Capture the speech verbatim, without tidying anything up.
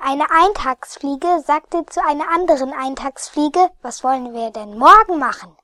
Eine Eintagsfliege sagte zu einer anderen Eintagsfliege: Was wollen wir denn morgen machen?